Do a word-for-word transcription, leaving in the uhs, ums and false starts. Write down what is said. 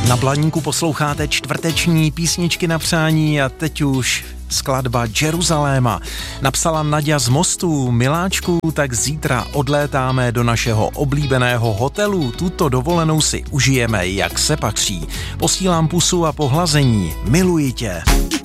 Na Blaníku posloucháte čtvrteční písničky na přání a teď už skladba Jeruzaléma. Napsala Naďa z Mostu. Miláčku, tak zítra odlétáme do našeho oblíbeného hotelu. Tuto dovolenou si užijeme, jak se patří. Posílám pusu a pohlazení. Miluji tě.